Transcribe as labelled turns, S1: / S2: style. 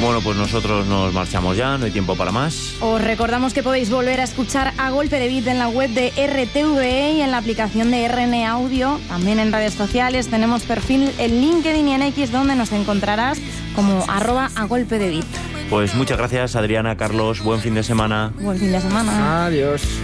S1: Bueno, pues nosotros nos marchamos ya, no hay tiempo para más.
S2: Os recordamos que podéis volver a escuchar A Golpe de Beat en la web de RTVE y en la aplicación de RN Audio. También en redes sociales tenemos perfil en LinkedIn y en X, donde nos encontrarás como @agolpedebeat.
S1: Pues muchas gracias, Adriana, Carlos, buen fin de semana.
S2: Buen fin de semana.
S3: Adiós.